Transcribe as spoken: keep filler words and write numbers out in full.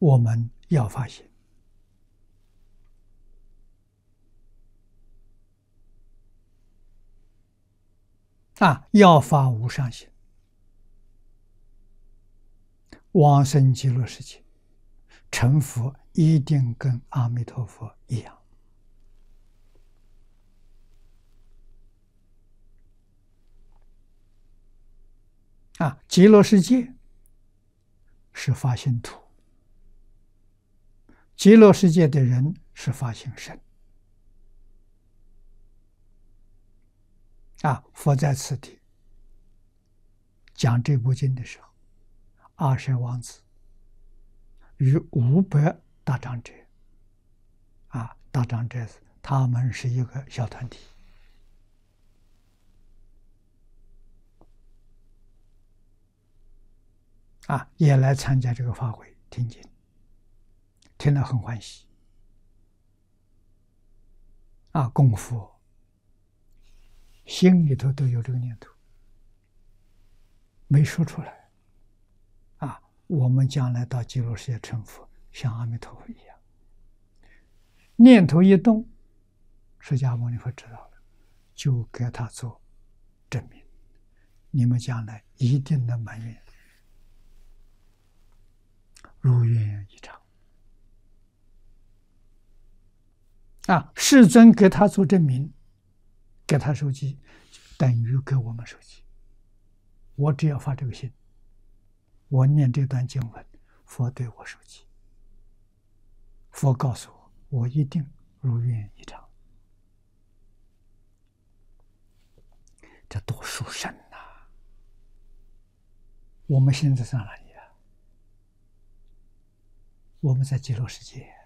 我们要发心啊，要发无上心，往生极乐世界，成佛一定跟阿弥陀佛一样。啊，极乐世界是发心土，极乐世界的人是发心身。啊，佛在此地讲这部经的时候，二舍王子与五百大长者，啊，大长者他们是一个小团体，啊，也来参加这个法会听经，听了很欢喜，啊，供佛，心里头都有这个念头，没说出来。啊，我们将来到极乐世界成佛，像阿弥陀佛一样，念头一动，释迦牟尼佛知道了，就给他做证明，你们将来一定能满愿，如愿以偿。啊，世尊给他做证明，给他手机，等于给我们手机。我只要发这个心，我念这段经文，佛对我手机，佛告诉我，我一定如愿以偿。这多殊胜呐！我们现在在哪里啊？我们在极乐世界。